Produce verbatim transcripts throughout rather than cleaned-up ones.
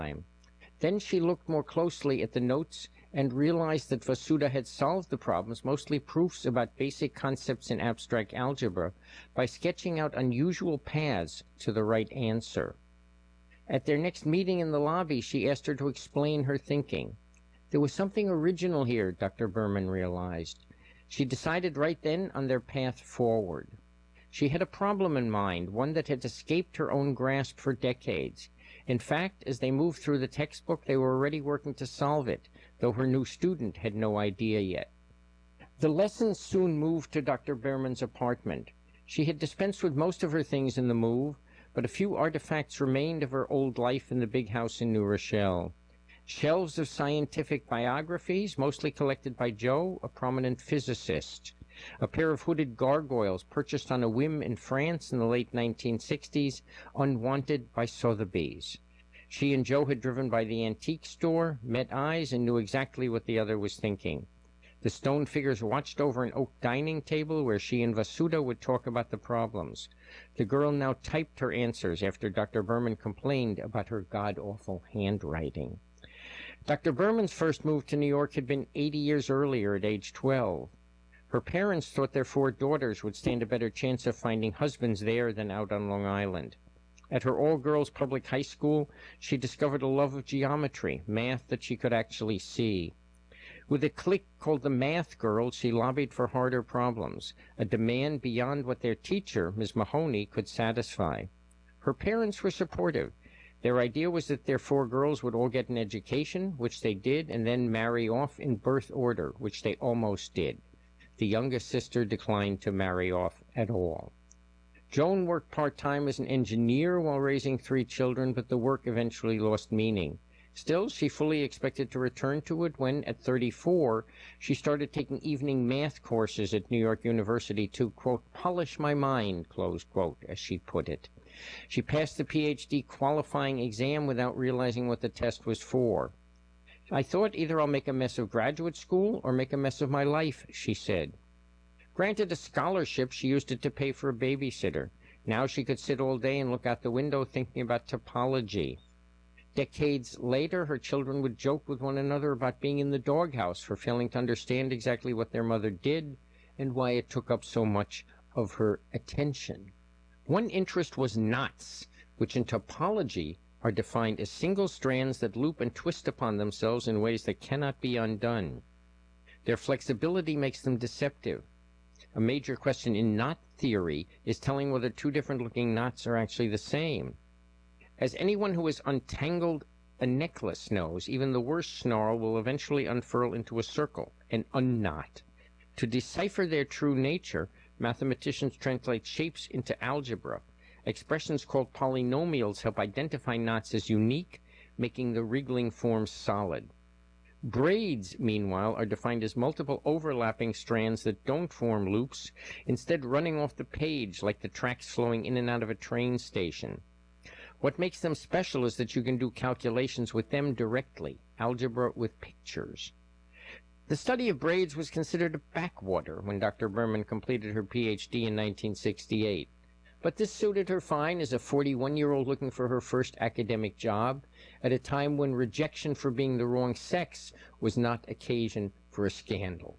Then she looked more closely at the notes and realized that Vasuda had solved the problems, mostly proofs about basic concepts in abstract algebra, by sketching out unusual paths to the right answer. At their next meeting in the lobby, she asked her to explain her thinking. There was something original here, Doctor Berman realized. She decided right then on their path forward. She had a problem in mind, one that had escaped her own grasp for decades. In fact, as they moved through the textbook, they were already working to solve it, though her new student had no idea yet. The lessons soon moved to Doctor Berman's apartment. She had dispensed with most of her things in the move, but a few artifacts remained of her old life in the big house in New Rochelle. Shelves of scientific biographies, mostly collected by Joe, a prominent physicist. A pair of hooded gargoyles purchased on a whim in France in the late nineteen sixties, unwanted by Sotheby's. She and Joe had driven by the antique store, met eyes, and knew exactly what the other was thinking. The stone figures watched over an oak dining table where she and Vasuda would talk about the problems. The girl now typed her answers after Doctor Berman complained about her god-awful handwriting. Doctor Berman's first move to New York had been eighty years earlier at age twelve. Her parents thought their four daughters would stand a better chance of finding husbands there than out on Long Island. At her all-girls public high school, she discovered a love of geometry, math that she could actually see. With a clique called the Math Girls, she lobbied for harder problems, a demand beyond what their teacher, Miz Mahoney, could satisfy. Her parents were supportive. Their idea was that their four girls would all get an education, which they did, and then marry off in birth order, which they almost did. The youngest sister declined to marry off at all. Joan worked part-time as an engineer while raising three children, but the work eventually lost meaning. Still, she fully expected to return to it when, at thirty-four, she started taking evening math courses at New York University to, quote, polish my mind, close quote, as she put it. She passed the P H D qualifying exam without realizing what the test was for. I thought either I'll make a mess of graduate school or make a mess of my life, she said. Granted a scholarship, she used it to pay for a babysitter. Now she could sit all day and look out the window thinking about topology. Decades later, her children would joke with one another about being in the doghouse for failing to understand exactly what their mother did and why it took up so much of her attention. One interest was knots, which in topology are defined as single strands that loop and twist upon themselves in ways that cannot be undone. Their flexibility makes them deceptive. A major question in knot theory is telling whether two different-looking knots are actually the same. As anyone who has untangled a necklace knows, even the worst snarl will eventually unfurl into a circle, an unknot. To decipher their true nature, mathematicians translate shapes into algebra. Expressions called polynomials help identify knots as unique, making the wriggling forms solid. Braids, meanwhile, are defined as multiple overlapping strands that don't form loops, instead running off the page like the tracks flowing in and out of a train station. What makes them special is that you can do calculations with them directly, algebra with pictures. The study of braids was considered a backwater when Doctor Berman completed her P H D in nineteen sixty-eight. But this suited her fine as a forty-one-year-old looking for her first academic job, at a time when rejection for being the wrong sex was not occasion for a scandal.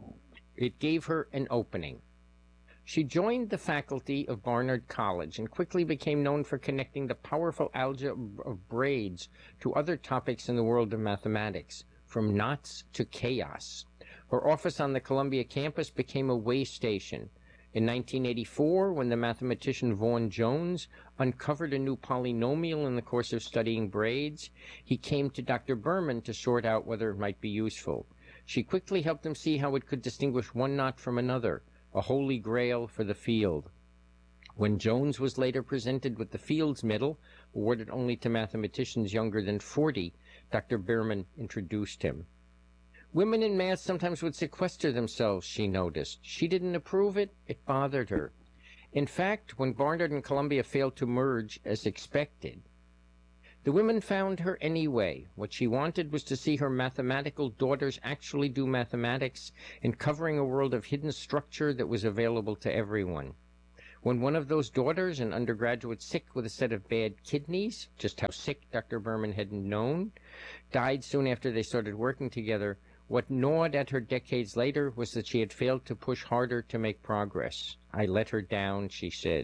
It gave her an opening. She joined the faculty of Barnard College and quickly became known for connecting the powerful algebra of braids to other topics in the world of mathematics, from knots to chaos. Her office on the Columbia campus became a way station. In nineteen eighty-four, when the mathematician Vaughan Jones uncovered a new polynomial in the course of studying braids, he came to Doctor Berman to sort out whether it might be useful. She quickly helped him see how it could distinguish one knot from another, a holy grail for the field. When Jones was later presented with the Fields Medal, awarded only to mathematicians younger than forty, Doctor Berman introduced him. Women in math sometimes would sequester themselves, she noticed. She didn't approve it. It bothered her. In fact, when Barnard and Columbia failed to merge as expected, the women found her anyway. What she wanted was to see her mathematical daughters actually do mathematics and covering a world of hidden structure that was available to everyone. When one of those daughters, an undergraduate sick with a set of bad kidneys, just how sick Doctor Berman hadn't known, died soon after they started working together, what gnawed at her decades later was that she had failed to push harder to make progress. I let her down, she said.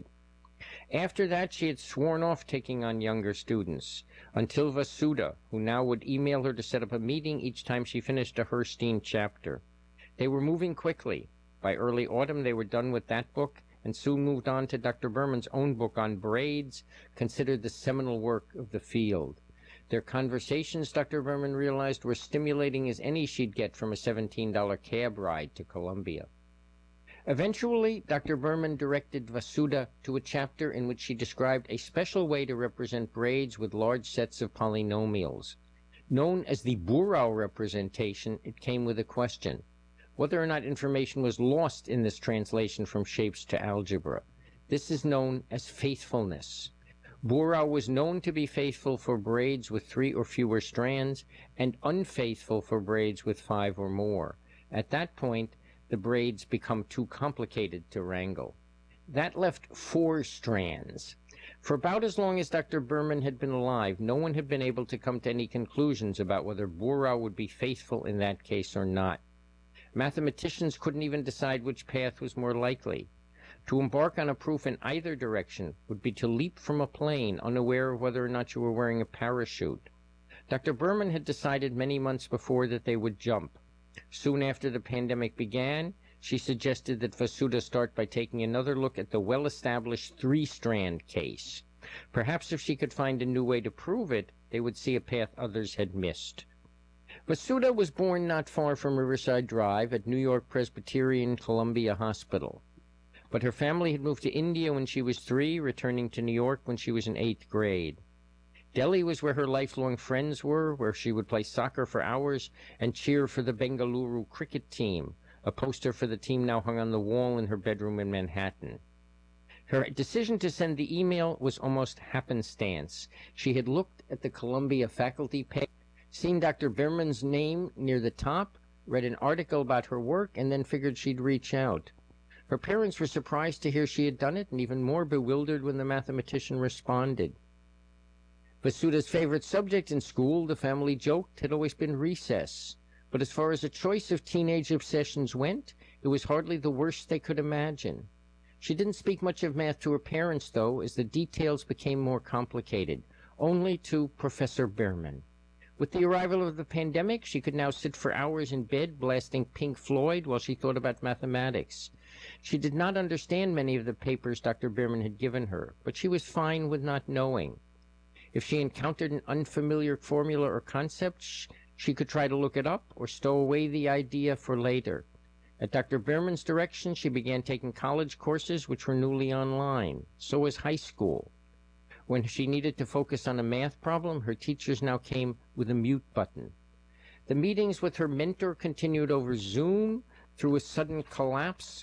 After that, she had sworn off taking on younger students, until Vasudha, who now would email her to set up a meeting each time she finished a Herstein chapter. They were moving quickly. By early autumn, they were done with that book, and soon moved on to Doctor Berman's own book on braids, considered the seminal work of the field. Their conversations, Doctor Berman realized, were stimulating as any she'd get from a seventeen dollar cab ride to Columbia. Eventually, Doctor Berman directed Vasudha to a chapter in which she described a special way to represent braids with large sets of polynomials. Known as the Burau representation, it came with a question: whether or not information was lost in this translation from shapes to algebra. This is known as faithfulness. Burau was known to be faithful for braids with three or fewer strands, and unfaithful for braids with five or more. At that point, the braids become too complicated to wrangle. That left four strands. For about as long as Doctor Berman had been alive, no one had been able to come to any conclusions about whether Burau would be faithful in that case or not. Mathematicians couldn't even decide which path was more likely. To embark on a proof in either direction would be to leap from a plane, unaware of whether or not you were wearing a parachute. Doctor Berman had decided many months before that they would jump. Soon after the pandemic began, she suggested that Vasudha start by taking another look at the well-established three-strand case. Perhaps if she could find a new way to prove it, they would see a path others had missed. Vasudha was born not far from Riverside Drive at New York Presbyterian Columbia Hospital. But her family had moved to India when she was three, returning to New York when she was in eighth grade. Delhi was where her lifelong friends were, where she would play soccer for hours and cheer for the Bengaluru cricket team. A poster for the team now hung on the wall in her bedroom in Manhattan. Her decision to send the email was almost happenstance. She had looked at the Columbia faculty page, seen Doctor Berman's name near the top, read an article about her work, and then figured she'd reach out. Her parents were surprised to hear she had done it, and even more bewildered when the mathematician responded. Vasudha's favorite subject in school, the family joked, had always been recess. But as far as a choice of teenage obsessions went, it was hardly the worst they could imagine. She didn't speak much of math to her parents, though, as the details became more complicated, only to Professor Berman. With the arrival of the pandemic, she could now sit for hours in bed blasting Pink Floyd while she thought about mathematics. She did not understand many of the papers Doctor Berman had given her, but she was fine with not knowing. If she encountered an unfamiliar formula or concept, she could try to look it up or stow away the idea for later. At Doctor Berman's direction, she began taking college courses which were newly online. So was high school. When she needed to focus on a math problem, her teachers now came with a mute button. The meetings with her mentor continued over Zoom through a sudden collapse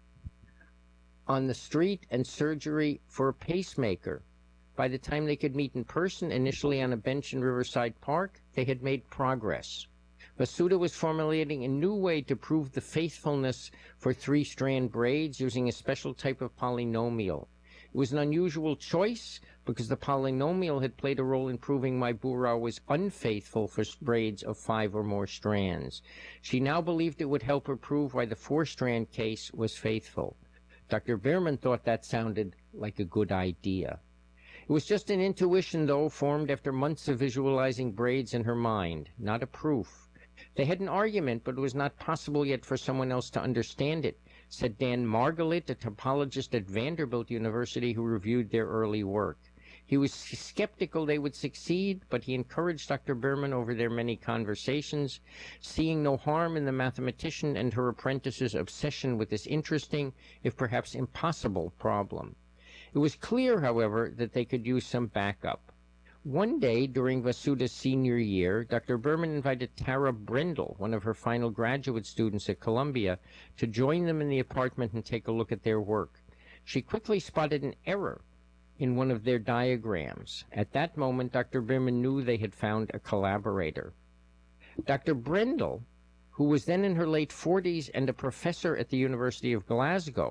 on the street and surgery for a pacemaker. By the time they could meet in person, initially on a bench in Riverside Park, they had made progress. Vasudha was formulating a new way to prove the faithfulness for three-strand braids using a special type of polynomial. It was an unusual choice because the polynomial had played a role in proving why Burau was unfaithful for braids of five or more strands. She now believed it would help her prove why the four-strand case was faithful. Doctor Berman thought that sounded like a good idea. It was just an intuition, though, formed after months of visualizing braids in her mind, not a proof. They had an argument, but it was not possible yet for someone else to understand it, said Dan Margalit, a topologist at Vanderbilt University who reviewed their early work. He was skeptical they would succeed, but he encouraged Doctor Berman over their many conversations, seeing no harm in the mathematician and her apprentice's obsession with this interesting, if perhaps impossible, problem. It was clear, however, that they could use some backup. One day during Vasudha's senior year, Doctor Berman invited Tara Brendel, one of her final graduate students at Columbia, to join them in the apartment and take a look at their work. She quickly spotted an error in one of their diagrams. At that moment, Doctor Berman knew they had found a collaborator. Doctor Brendel, who was then in her late forties and a professor at the University of Glasgow,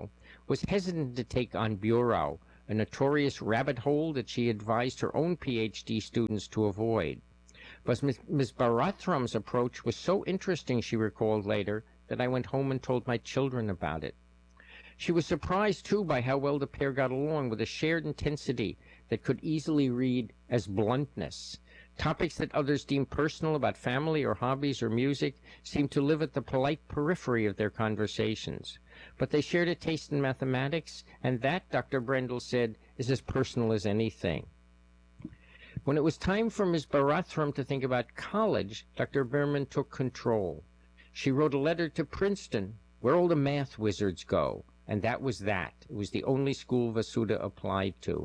was hesitant to take on Bureau, a notorious rabbit hole that she advised her own PhD students to avoid. But Miz Barathram's approach was so interesting, she recalled later, that I went home and told my children about it. She was surprised, too, by how well the pair got along, with a shared intensity that could easily read as bluntness. Topics that others deemed personal about family or hobbies or music seemed to live at the polite periphery of their conversations. But they shared a taste in mathematics, and that, Doctor Brendel said, is as personal as anything. When it was time for Miz Barathram to think about college, Doctor Berman took control. She wrote a letter to Princeton, where all the math wizards go, and that was that. It was the only school Vasudha applied to.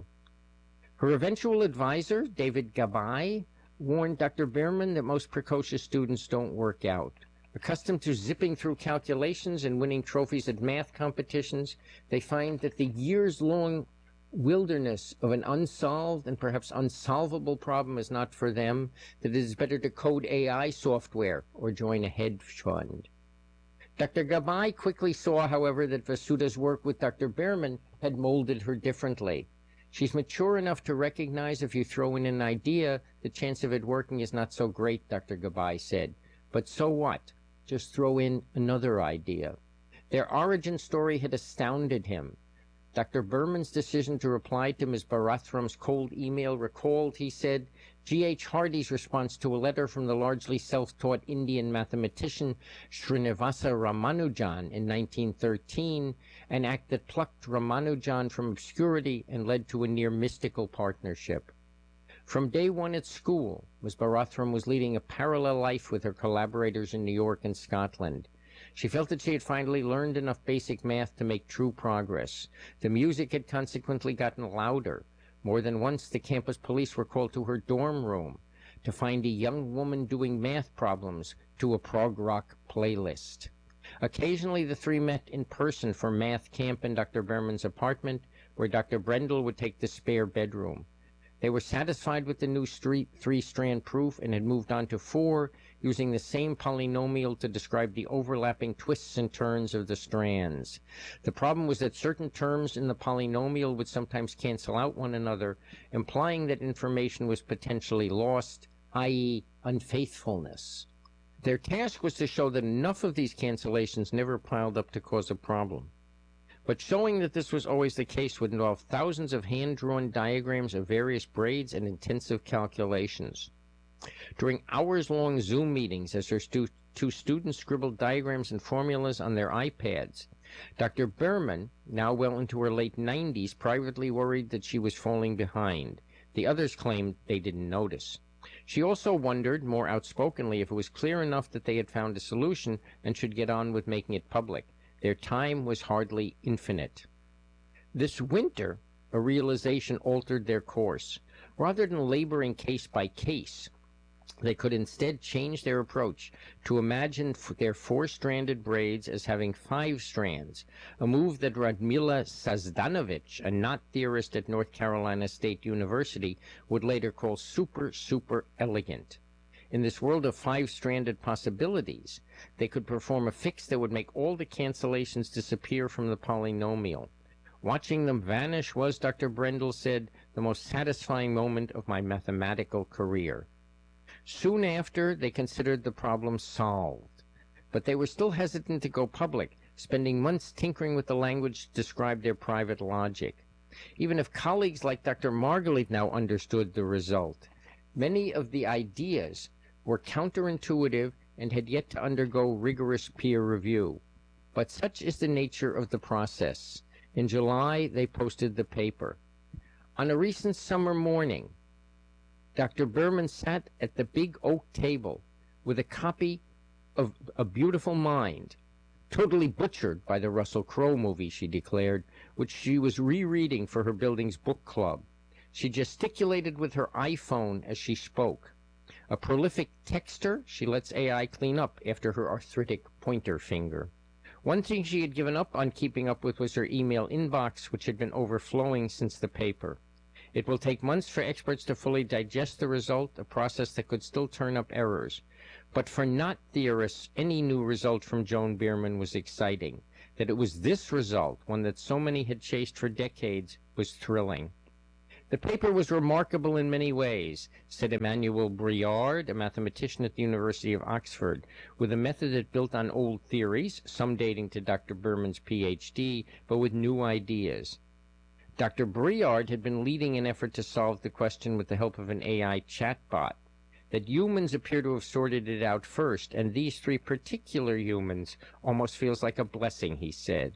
Her eventual advisor, David Gabay, warned Doctor Berman that most precocious students don't work out. Accustomed to zipping through calculations and winning trophies at math competitions, they find that the years-long wilderness of an unsolved and perhaps unsolvable problem is not for them, that it is better to code A I software or join a hedge fund. Doctor Gabay quickly saw, however, that Vasudha's work with Doctor Berman had molded her differently. She's mature enough to recognize if you throw in an idea, the chance of it working is not so great, Doctor Gabay said. But so what? Just throw in another idea. Their origin story had astounded him. Doctor Berman's decision to reply to Miz Barathram's cold email recalled, he said, G H Hardy's response to a letter from the largely self-taught Indian mathematician Srinivasa Ramanujan in nineteen thirteen, an act that plucked Ramanujan from obscurity and led to a near-mystical partnership. From day one at school, Miz Barathram was leading a parallel life with her collaborators in New York and Scotland. She felt that she had finally learned enough basic math to make true progress. The music had consequently gotten louder. More than once, the campus police were called to her dorm room to find a young woman doing math problems to a prog rock playlist. Occasionally, the three met in person for math camp in Doctor Berman's apartment, where Doctor Brendel would take the spare bedroom. They were satisfied with the new street three-strand proof and had moved on to four, using the same polynomial to describe the overlapping twists and turns of the strands. The problem was that certain terms in the polynomial would sometimes cancel out one another, implying that information was potentially lost, that is unfaithfulness. Their task was to show that enough of these cancellations never piled up to cause a problem. But showing that this was always the case would involve thousands of hand-drawn diagrams of various braids and intensive calculations. During hours-long Zoom meetings, as her stu two students scribbled diagrams and formulas on their iPads, Doctor Berman, now well into her late nineties, privately worried that she was falling behind. The others claimed they didn't notice. She also wondered, more outspokenly, if it was clear enough that they had found a solution and should get on with making it public. Their time was hardly infinite. This winter, a realization altered their course. Rather than laboring case by case, they could instead change their approach to imagine their four-stranded braids as having five strands, a move that Radmila Sazdanovich, a knot theorist at North Carolina State University, would later call super, super elegant. In this world of five-stranded possibilities, they could perform a fix that would make all the cancellations disappear from the polynomial. Watching them vanish was, Doctor Brendel said, the most satisfying moment of my mathematical career. Soon after, they considered the problem solved. But they were still hesitant to go public, spending months tinkering with the language to describe their private logic. Even if colleagues like Doctor Margalit now understood the result, many of the ideas were counterintuitive and had yet to undergo rigorous peer review. But such is the nature of the process. In July, they posted the paper. On a recent summer morning, Doctor Berman sat at the big oak table with a copy of A Beautiful Mind, totally butchered by the Russell Crowe movie, she declared, which she was rereading for her building's book club. She gesticulated with her iPhone as she spoke. A prolific texter, she lets A I clean up after her arthritic pointer finger. One thing she had given up on keeping up with was her email inbox, which had been overflowing since the paper. It will take months for experts to fully digest the result, a process that could still turn up errors. But for not theorists, any new result from Joan Bierman was exciting. That it was this result, one that so many had chased for decades, was thrilling. The paper was remarkable in many ways, said Emmanuel Briard, a mathematician at the University of Oxford, with a method that built on old theories, some dating to Doctor Berman's P H D, but with new ideas. Doctor Briard had been leading an effort to solve the question with the help of an A I chatbot. That humans appear to have sorted it out first, and these three particular humans almost feels like a blessing, he said.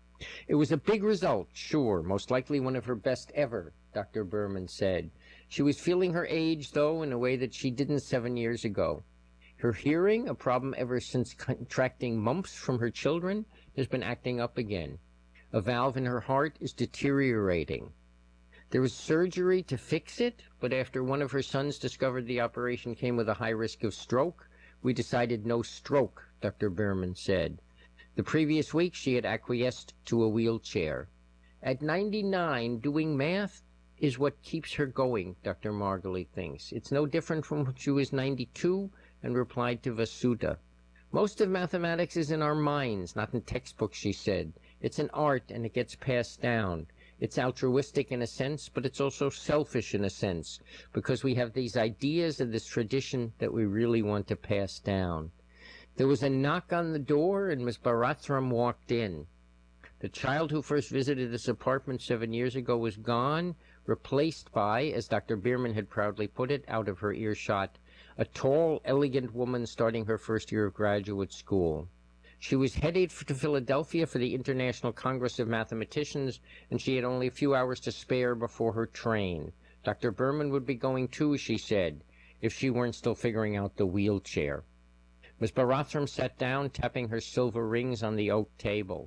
It was a big result, sure, most likely one of her best ever, Doctor Berman said. She was feeling her age, though, in a way that she didn't seven years ago. Her hearing, a problem ever since contracting mumps from her children, has been acting up again. A valve in her heart is deteriorating. There was surgery to fix it, but after one of her sons discovered the operation came with a high risk of stroke, we decided no stroke, Doctor Berman said. The previous week she had acquiesced to a wheelchair. At ninety-nine, doing math is what keeps her going, Doctor Margulies thinks. It's no different from when she was ninety-two and replied to Vasudha. Most of mathematics is in our minds, not in textbooks, she said. It's an art and it gets passed down. It's altruistic in a sense, but it's also selfish in a sense, because we have these ideas and this tradition that we really want to pass down. There was a knock on the door, and Miss Barathram walked in. The child who first visited this apartment seven years ago was gone, replaced by, as Doctor Bierman had proudly put it, out of her earshot, a tall, elegant woman starting her first year of graduate school. She was headed to Philadelphia for the International Congress of Mathematicians, and she had only a few hours to spare before her train. Doctor Berman would be going too, she said, if she weren't still figuring out the wheelchair. Miss Barathram sat down, tapping her silver rings on the oak table.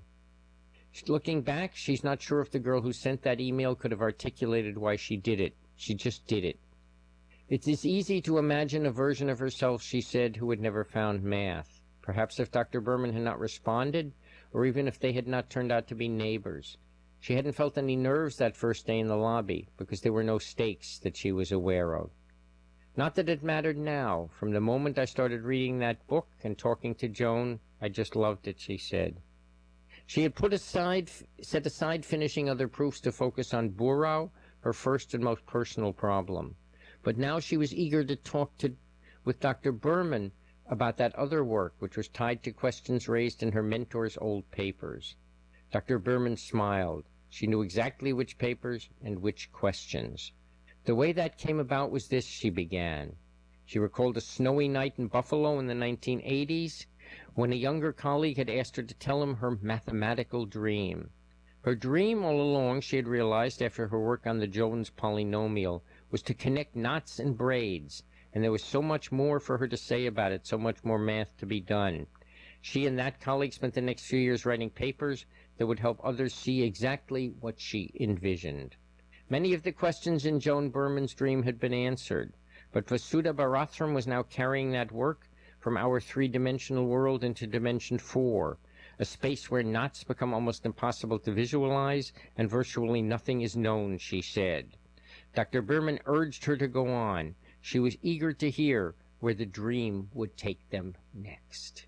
Looking back, she's not sure if the girl who sent that email could have articulated why she did it. She just did it. It is easy to imagine a version of herself, she said, who had never found math. Perhaps if Doctor Berman had not responded, or even if they had not turned out to be neighbors. She hadn't felt any nerves that first day in the lobby, because there were no stakes that she was aware of. Not that it mattered now. From the moment I started reading that book and talking to Joan, I just loved it, she said. She had put aside, set aside finishing other proofs to focus on Burau, her first and most personal problem. But now she was eager to talk to, with Doctor Berman about that other work, which was tied to questions raised in her mentor's old papers. Doctor Berman smiled. She knew exactly which papers and which questions. The way that came about was this, she began. She recalled a snowy night in Buffalo in the nineteen eighties, when a younger colleague had asked her to tell him her mathematical dream. Her dream all along, she had realized after her work on the Jones polynomial, was to connect knots and braids, and there was so much more for her to say about it, so much more math to be done. She and that colleague spent the next few years writing papers that would help others see exactly what she envisioned. Many of the questions in Joan Berman's dream had been answered, but Vasudha Barathram was now carrying that work from our three-dimensional world into dimension four, a space where knots become almost impossible to visualize and virtually nothing is known, she said. Doctor Berman urged her to go on. She was eager to hear where the dream would take them next.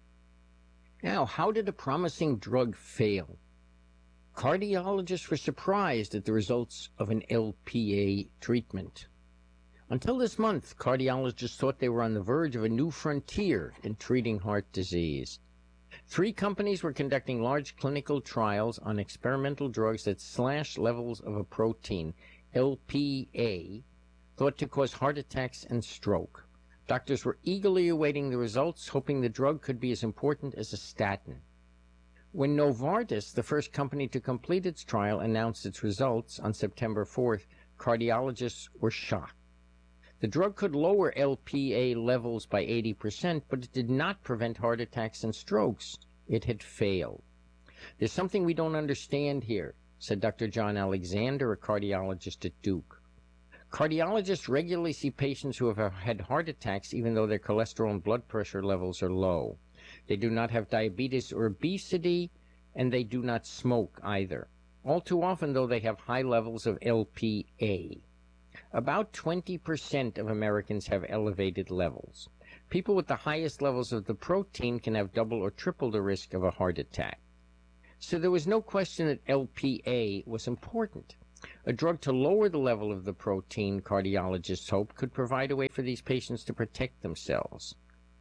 Now, how did a promising drug fail? Cardiologists were surprised at the results of an L P A treatment. Until this month, cardiologists thought they were on the verge of a new frontier in treating heart disease. Three companies were conducting large clinical trials on experimental drugs that slash levels of a protein, L P A, thought to cause heart attacks and stroke. Doctors were eagerly awaiting the results, hoping the drug could be as important as a statin. When Novartis, the first company to complete its trial, announced its results on September fourth, cardiologists were shocked. The drug could lower L P A levels by eighty percent, but it did not prevent heart attacks and strokes. It had failed. There's something we don't understand here, said Doctor John Alexander, a cardiologist at Duke. Cardiologists regularly see patients who have had heart attacks even though their cholesterol and blood pressure levels are low. They do not have diabetes or obesity, and they do not smoke either. All too often, though, they have high levels of L P A. About twenty percent of Americans have elevated levels. People with the highest levels of the protein can have double or triple the risk of a heart attack. So there was no question that L P A was important. A drug to lower the level of the protein, cardiologists hoped, could provide a way for these patients to protect themselves.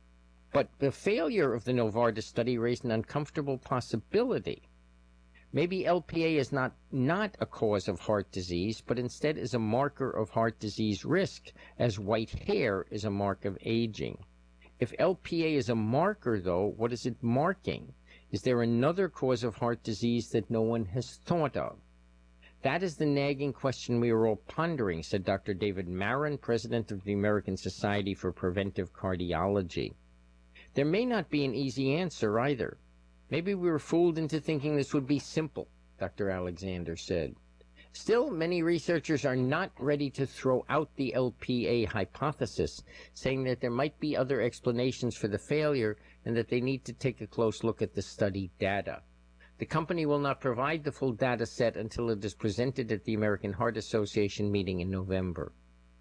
But the failure of the Novartis study raised an uncomfortable possibility. Maybe L P A is not, not a cause of heart disease, but instead is a marker of heart disease risk, as white hair is a mark of aging. If L P A is a marker, though, what is it marking? Is there another cause of heart disease that no one has thought of? That is the nagging question we are all pondering, said Doctor David Maron, president of the American Society for Preventive Cardiology. There may not be an easy answer either. Maybe we were fooled into thinking this would be simple, Doctor Alexander said. Still, many researchers are not ready to throw out the L P A hypothesis, saying that there might be other explanations for the failure and that they need to take a close look at the study data. The company will not provide the full data set until it is presented at the American Heart Association meeting in November.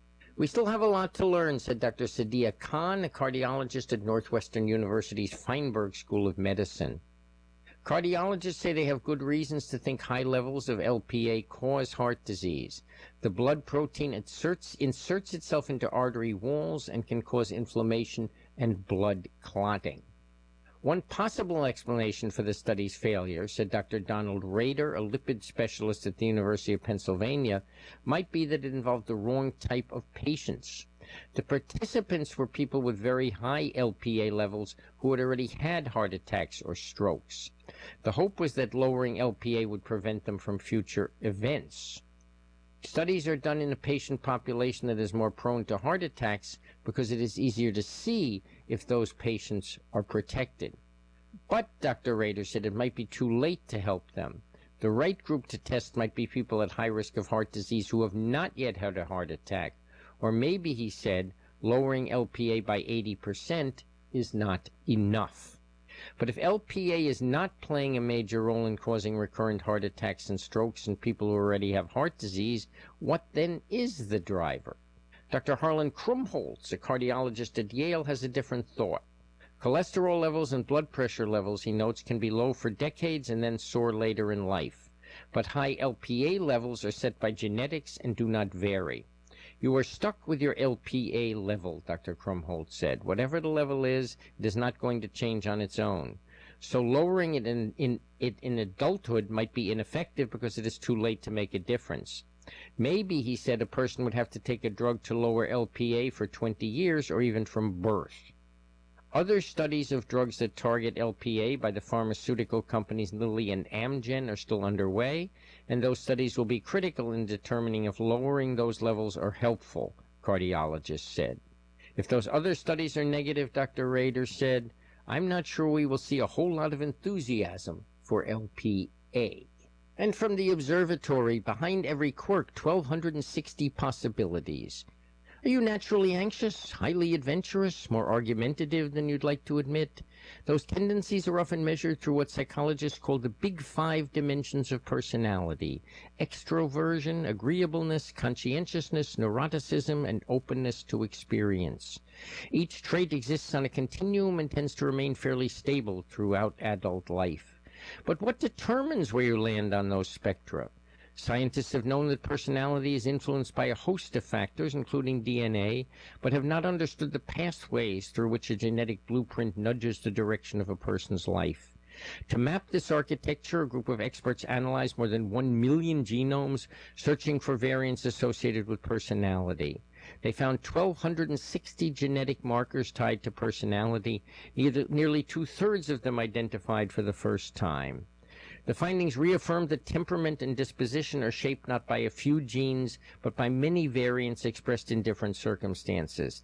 We still have a lot to learn, said Doctor Sadia Khan, a cardiologist at Northwestern University's Feinberg School of Medicine. Cardiologists say they have good reasons to think high levels of L P A cause heart disease. The blood protein inserts, inserts itself into artery walls and can cause inflammation and blood clotting. One possible explanation for the study's failure, said Doctor Donald Rader, a lipid specialist at the University of Pennsylvania, might be that it involved the wrong type of patients. The participants were people with very high L P A levels who had already had heart attacks or strokes. The hope was that lowering L P A would prevent them from future events. Studies are done in a patient population that is more prone to heart attacks because it is easier to see if those patients are protected. But, Doctor Rader said, it might be too late to help them. The right group to test might be people at high risk of heart disease who have not yet had a heart attack. Or maybe, he said, lowering L P A by eighty percent is not enough. But if L P A is not playing a major role in causing recurrent heart attacks and strokes in people who already have heart disease, what then is the driver? Doctor Harlan Krumholtz, a cardiologist at Yale, has a different thought. Cholesterol levels and blood pressure levels, he notes, can be low for decades and then soar later in life. But high L P A levels are set by genetics and do not vary. You are stuck with your L P A level, Doctor Krumholtz said. Whatever the level is, it is not going to change on its own. So lowering it in, in, it in adulthood might be ineffective because it is too late to make a difference. Maybe, he said, a person would have to take a drug to lower L P A for twenty years or even from birth. Other studies of drugs that target L P A by the pharmaceutical companies Lilly and Amgen are still underway, and those studies will be critical in determining if lowering those levels are helpful, cardiologists said. If those other studies are negative, Doctor Rader said, I'm not sure we will see a whole lot of enthusiasm for L P A. And from the observatory, behind every quirk, twelve sixty possibilities. Are you naturally anxious, highly adventurous, more argumentative than you'd like to admit? Those tendencies are often measured through what psychologists call the big five dimensions of personality: extroversion, agreeableness, conscientiousness, neuroticism, and openness to experience. Each trait exists on a continuum and tends to remain fairly stable throughout adult life. But what determines where you land on those spectra? Scientists have known that personality is influenced by a host of factors, including D N A, but have not understood the pathways through which a genetic blueprint nudges the direction of a person's life. To map this architecture, a group of experts analyzed more than one million genomes, searching for variants associated with personality. They found one thousand two hundred sixty genetic markers tied to personality, nearly two-thirds of them identified for the first time. The findings reaffirmed that temperament and disposition are shaped not by a few genes, but by many variants expressed in different circumstances.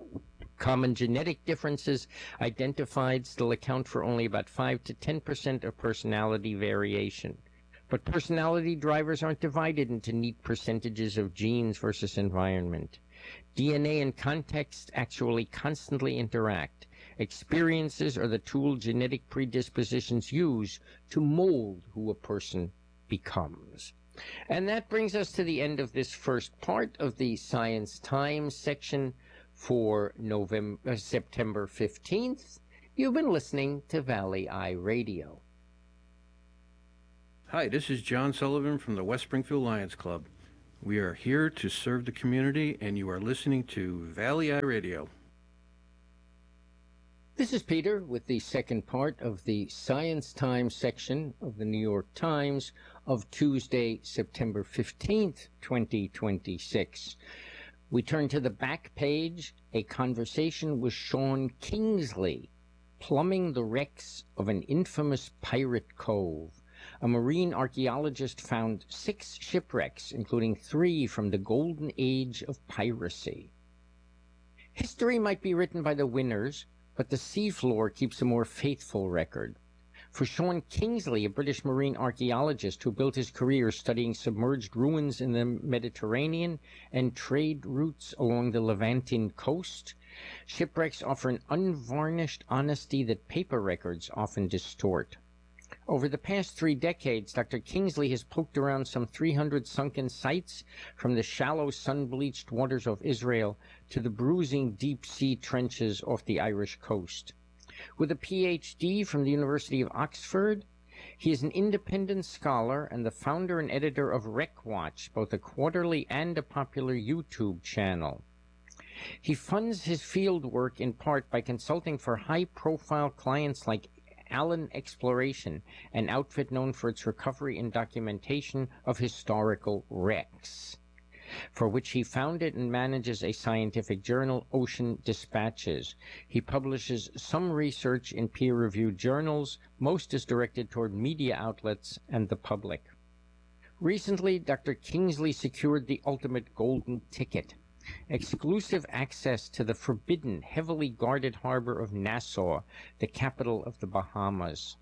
Common genetic differences identified still account for only about five to ten percent of personality variation. But personality drivers aren't divided into neat percentages of genes versus environment. D N A and context actually constantly interact. Experiences are the tool genetic predispositions use to mold who a person becomes. And that brings us to the end of this first part of the Science Times section for November, uh, September fifteenth. You've been listening to Valley Eye Radio. Hi, this is John Sullivan from the West Springfield Lions Club. We are here to serve the community, and you are listening to Valley Eye Radio. This is Peter with the second part of the Science Times section of the New York Times of Tuesday, September fifteenth, twenty twenty-six. We turn to the back page, a conversation with Sean Kingsley, plumbing the wrecks of an infamous pirate cove. A marine archaeologist found six shipwrecks, including three from the golden age of piracy. History might be written by the winners, but the seafloor keeps a more faithful record. For Sean Kingsley, a British marine archaeologist who built his career studying submerged ruins in the Mediterranean and trade routes along the Levantine coast, shipwrecks offer an unvarnished honesty that paper records often distort. Over the past three decades, Doctor Kingsley has poked around some three hundred sunken sites, from the shallow, sun-bleached waters of Israel to the bruising deep-sea trenches off the Irish coast. With a P H D from the University of Oxford, he is an independent scholar and the founder and editor of WreckWatch, both a quarterly and a popular YouTube channel. He funds his field work in part by consulting for high-profile clients like Allen Exploration, an outfit known for its recovery and documentation of historical wrecks, for which he founded and manages a scientific journal, Ocean Dispatches. He publishes some research in peer-reviewed journals. Most is directed toward media outlets and the public. Recently, Doctor Kingsley secured the ultimate golden ticket: exclusive access to the forbidden, heavily guarded harbor of Nassau, the capital of the Bahamas.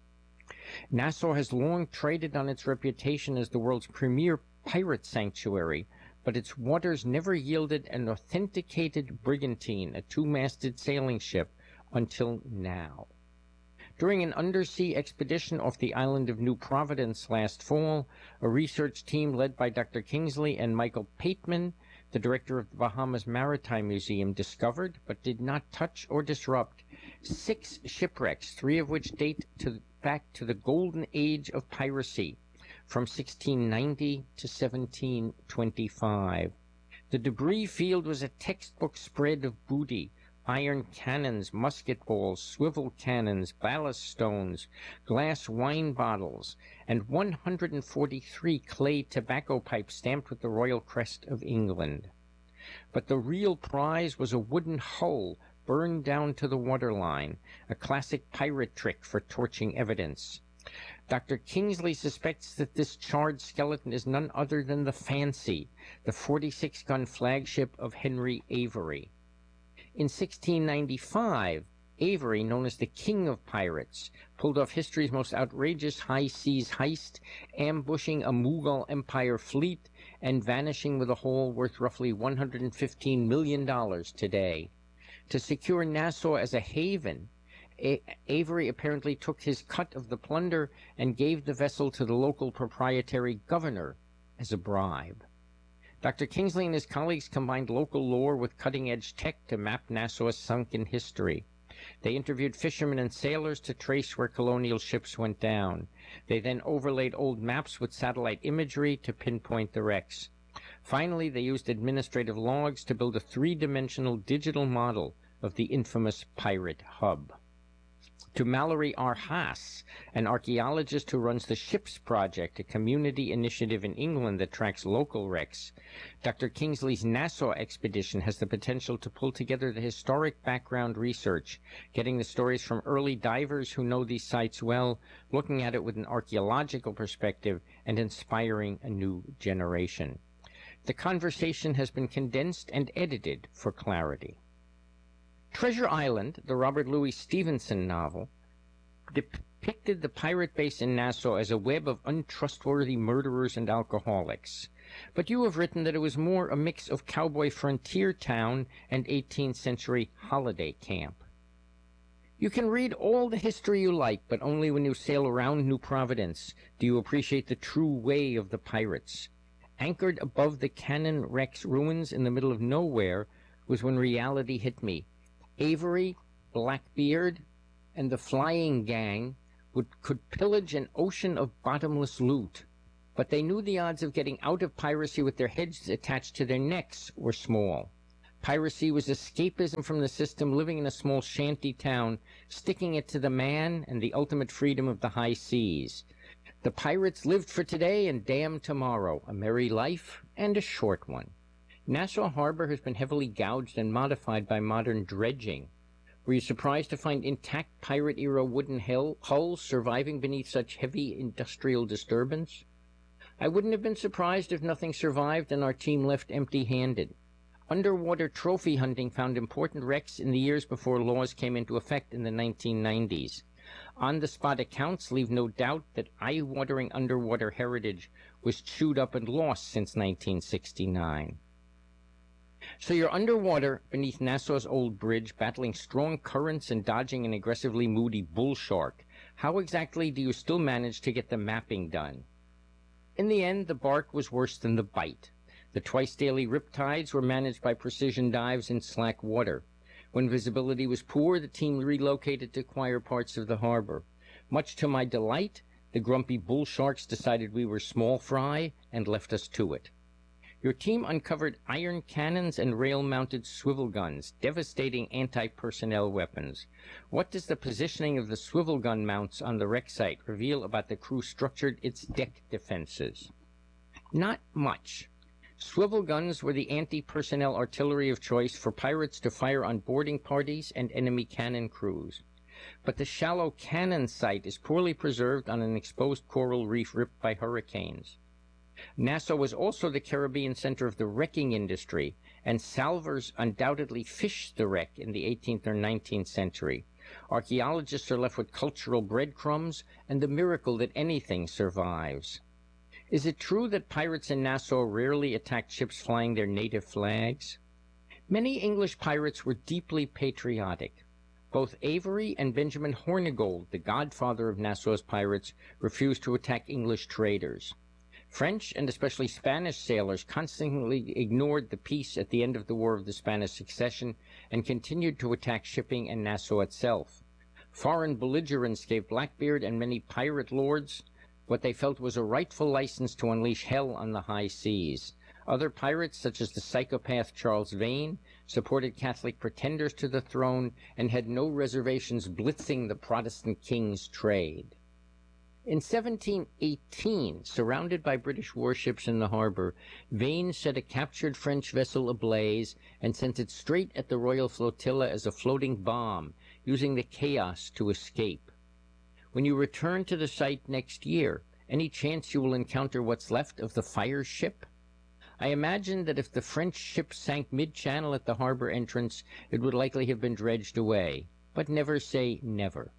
Nassau has long traded on its reputation as the world's premier pirate sanctuary, but its waters never yielded an authenticated brigantine, a two-masted sailing ship, until now. During an undersea expedition off the island of New Providence last fall, a research team led by Doctor Kingsley and Michael Pateman, the director of the Bahamas Maritime Museum, discovered, but did not touch or disrupt, six shipwrecks, three of which date to, back to the golden age of piracy, from sixteen ninety to seventeen twenty-five. The debris field was a textbook spread of booty: iron cannons, musket balls, swivel cannons, ballast stones, glass wine bottles, and one hundred forty-three clay tobacco pipes stamped with the royal crest of England. But the real prize was a wooden hull burned down to the waterline, a classic pirate trick for torching evidence. Doctor Kingsley suspects that this charred skeleton is none other than the Fancy, the forty-six gun flagship of Henry Avery. In sixteen ninety-five, Avery, known as the King of Pirates, pulled off history's most outrageous high-seas heist, ambushing a Mughal Empire fleet and vanishing with a haul worth roughly one hundred fifteen million dollars today. To secure Nassau as a haven, A- Avery apparently took his cut of the plunder and gave the vessel to the local proprietary governor as a bribe. Doctor Kingsley and his colleagues combined local lore with cutting-edge tech to map Nassau's sunken history. They interviewed fishermen and sailors to trace where colonial ships went down. They then overlaid old maps with satellite imagery to pinpoint the wrecks. Finally, they used administrative logs to build a three-dimensional digital model of the infamous pirate hub. To Mallory R. Haas, an archaeologist who runs the SHIPS Project, a community initiative in England that tracks local wrecks, Doctor Kingsley's Nassau expedition has the potential to pull together the historic background research, getting the stories from early divers who know these sites well, looking at it with an archaeological perspective, and inspiring a new generation. The conversation has been condensed and edited for clarity. Treasure Island, the Robert Louis Stevenson novel, depicted the pirate base in Nassau as a web of untrustworthy murderers and alcoholics. But you have written that it was more a mix of cowboy frontier town and eighteenth century holiday camp. You can read all the history you like, but only when you sail around New Providence do you appreciate the true way of the pirates. Anchored above the Cannon Wrecks ruins in the middle of nowhere was when reality hit me. Avery, Blackbeard, and the Flying Gang would, could pillage an ocean of bottomless loot. But they knew the odds of getting out of piracy with their heads attached to their necks were small. Piracy was escapism from the system, living in a small shanty town, sticking it to the man and the ultimate freedom of the high seas. The pirates lived for today and damned tomorrow, a merry life and a short one. Nassau Harbor has been heavily gouged and modified by modern dredging. Were you surprised to find intact pirate-era wooden hulls surviving beneath such heavy industrial disturbance? I wouldn't have been surprised if nothing survived and our team left empty-handed. Underwater trophy hunting found important wrecks in the years before laws came into effect in the nineteen nineties. On-the-spot accounts leave no doubt that eye-watering underwater heritage was chewed up and lost since nineteen sixty-nine. So you're underwater beneath Nassau's old bridge, battling strong currents and dodging an aggressively moody bull shark. How exactly do you still manage to get the mapping done? In the end, the bark was worse than the bite. The twice-daily riptides were managed by precision dives in slack water. When visibility was poor, the team relocated to quieter parts of the harbor. Much to my delight, the grumpy bull sharks decided we were small fry and left us to it. Your team uncovered iron cannons and rail-mounted swivel guns, devastating anti-personnel weapons. What does the positioning of the swivel gun mounts on the wreck site reveal about the crew structured its deck defenses? Not much. Swivel guns were the anti-personnel artillery of choice for pirates to fire on boarding parties and enemy cannon crews. But the shallow cannon site is poorly preserved on an exposed coral reef ripped by hurricanes. Nassau was also the Caribbean center of the wrecking industry, and salvors undoubtedly fished the wreck in the eighteenth or nineteenth century. Archaeologists are left with cultural breadcrumbs and the miracle that anything survives. Is it true that pirates in Nassau rarely attacked ships flying their native flags? Many English pirates were deeply patriotic. Both Avery and Benjamin Hornigold, the godfather of Nassau's pirates, refused to attack English traders. French and especially Spanish sailors constantly ignored the peace at the end of the War of the Spanish Succession and continued to attack shipping and Nassau itself. Foreign belligerents gave Blackbeard and many pirate lords what they felt was a rightful license to unleash hell on the high seas. Other pirates, such as the psychopath Charles Vane, supported Catholic pretenders to the throne and had no reservations blitzing the Protestant king's trade. In seventeen eighteen, surrounded by British warships in the harbor, Vane set a captured French vessel ablaze and sent it straight at the Royal Flotilla as a floating bomb, using the chaos to escape. When you return to the site next year, any chance you will encounter what's left of the fire ship? I imagine that if the French ship sank mid-channel at the harbor entrance, it would likely have been dredged away. But never say never.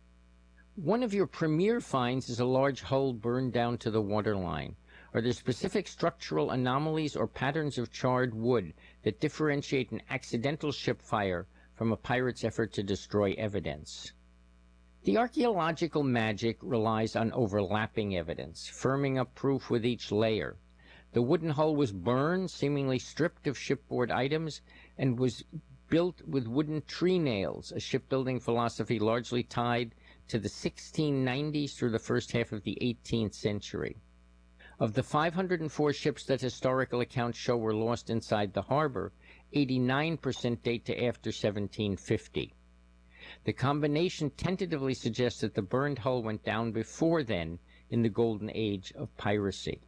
One of your premier finds is a large hull burned down to the waterline. Are there specific structural anomalies or patterns of charred wood that differentiate an accidental ship fire from a pirate's effort to destroy evidence? The archaeological magic relies on overlapping evidence, firming up proof with each layer. The wooden hull was burned, seemingly stripped of shipboard items, and was built with wooden tree nails, a shipbuilding philosophy largely tied to the sixteen nineties through the first half of the eighteenth century. Of the five hundred four ships that historical accounts show were lost inside the harbor, eighty-nine percent date to after seventeen fifty. The combination tentatively suggests that the burned hull went down before then, in the golden age of piracy.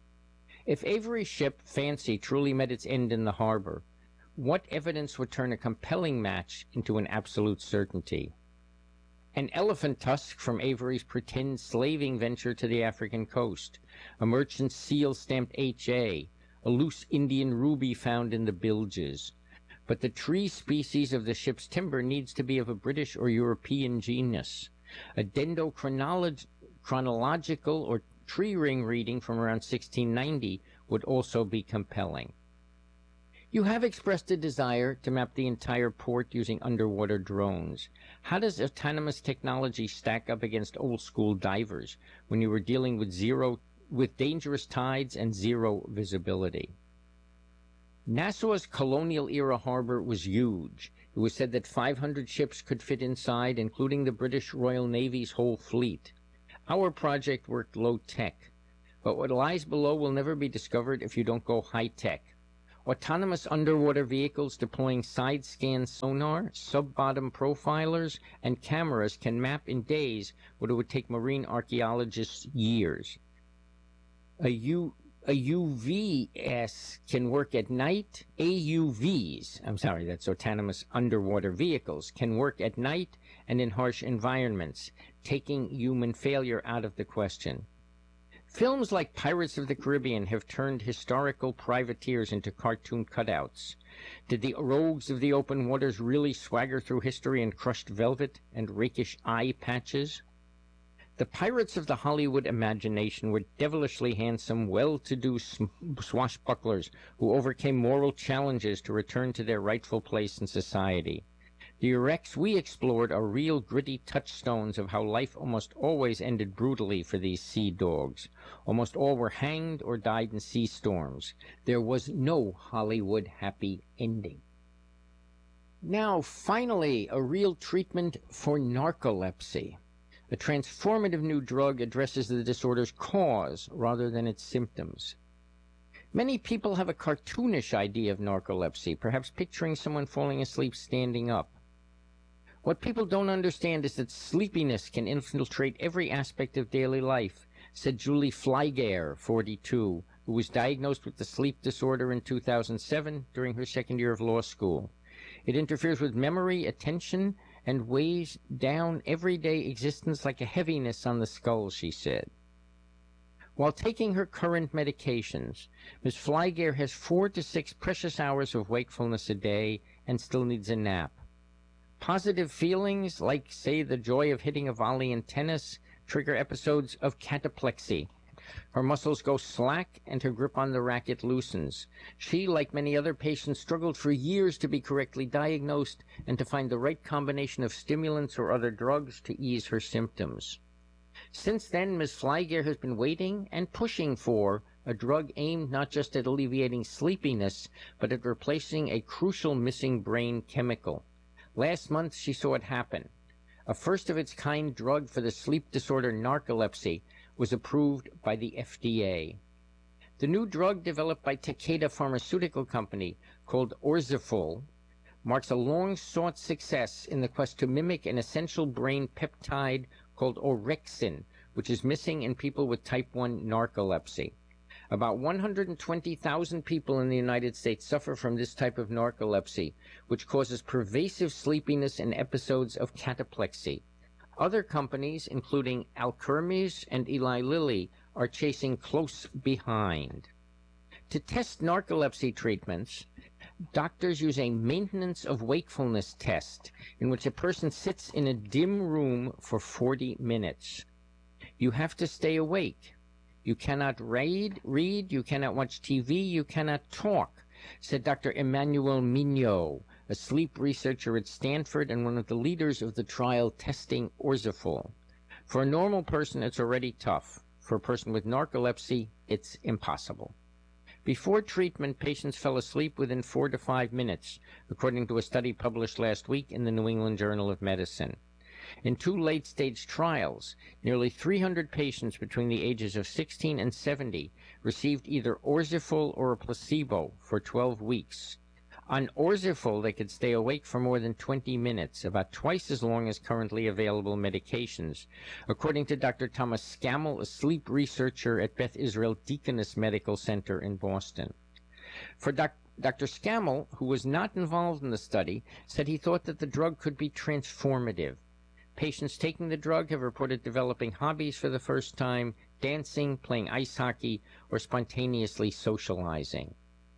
If Avery's ship, Fancy, truly met its end in the harbor, what evidence would turn a compelling match into an absolute certainty? An elephant tusk from Avery's pretend slaving venture to the African coast, a merchant seal stamped H A, a loose Indian ruby found in the bilges. But the tree species of the ship's timber needs to be of a British or European genus. A dendrochronological or tree ring reading from around sixteen ninety would also be compelling. You have expressed a desire to map the entire port using underwater drones. How does autonomous technology stack up against old-school divers when you were dealing with zero, with dangerous tides and zero visibility? Nassau's colonial-era harbor was huge. It was said that five hundred ships could fit inside, including the British Royal Navy's whole fleet. Our project worked low-tech, but what lies below will never be discovered if you don't go high-tech. Autonomous underwater vehicles deploying side-scan sonar, sub-bottom profilers, and cameras can map in days what it would take marine archaeologists years. A, U, a U V S can work at night. A U Vs, I'm sorry, that's autonomous underwater vehicles, can work at night and in harsh environments, taking human failure out of the question. Films like Pirates of the Caribbean have turned historical privateers into cartoon cutouts. Did the rogues of the open waters really swagger through history in crushed velvet and rakish eye patches? The pirates of the Hollywood imagination were devilishly handsome, well-to-do swashbucklers who overcame moral challenges to return to their rightful place in society. The wrecks we explored are real gritty touchstones of how life almost always ended brutally for these sea dogs. Almost all were hanged or died in sea storms. There was no Hollywood happy ending. Now, finally, a real treatment for narcolepsy. A transformative new drug addresses the disorder's cause rather than its symptoms. Many people have a cartoonish idea of narcolepsy, perhaps picturing someone falling asleep standing up. What people don't understand is that sleepiness can infiltrate every aspect of daily life, said Julie Flygare, forty-two, who was diagnosed with the sleep disorder in two thousand seven during her second year of law school. It interferes with memory, attention, and weighs down everyday existence like a heaviness on the skull, she said. While taking her current medications, Miz Flygare has four to six precious hours of wakefulness a day and still needs a nap. Positive feelings, like, say, the joy of hitting a volley in tennis, trigger episodes of cataplexy. Her muscles go slack and her grip on the racket loosens. She, like many other patients, struggled for years to be correctly diagnosed and to find the right combination of stimulants or other drugs to ease her symptoms. Since then, Miz Flygare has been waiting and pushing for a drug aimed not just at alleviating sleepiness, but at replacing a crucial missing brain chemical. Last month, she saw it happen. A first-of-its-kind drug for the sleep disorder narcolepsy was approved by the F D A. The new drug developed by Takeda Pharmaceutical Company, called Orzafol, marks a long-sought success in the quest to mimic an essential brain peptide called orexin, which is missing in people with type one narcolepsy. About one hundred twenty thousand people in the United States suffer from this type of narcolepsy, which causes pervasive sleepiness and episodes of cataplexy. Other companies, including Alkermes and Eli Lilly, are chasing close behind. To test narcolepsy treatments, doctors use a maintenance of wakefulness test in which a person sits in a dim room for forty minutes. You have to stay awake. You cannot read, read, you cannot watch T V, you cannot talk, said Doctor Emmanuel Mignot, a sleep researcher at Stanford and one of the leaders of the trial testing Orzafol. For a normal person, it's already tough. For a person with narcolepsy, it's impossible. Before treatment, patients fell asleep within four to five minutes, according to a study published last week in the New England Journal of Medicine. In two late-stage trials, nearly three hundred patients between the ages of sixteen and seventy received either Orzafol or a placebo for twelve weeks. On Orzafol, they could stay awake for more than twenty minutes, about twice as long as currently available medications, according to Doctor Thomas Scammell, a sleep researcher at Beth Israel Deaconess Medical Center in Boston. For doc Doctor Scammell, who was not involved in the study, said he thought that the drug could be transformative. Patients taking the drug have reported developing hobbies for the first time, dancing, playing ice hockey, or spontaneously socializing.